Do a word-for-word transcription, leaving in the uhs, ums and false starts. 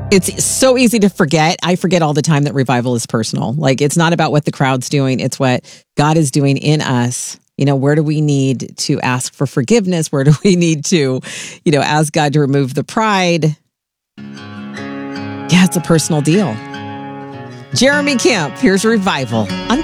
It's so easy to forget. I forget all the time that revival is personal. Like, it's not about what the crowd's doing. It's what God is doing in us. You know, where do we need to ask for forgiveness? Where do we need to, you know, ask God to remove the pride? Yeah, it's a personal deal. Jeremy Camp, here's Revival on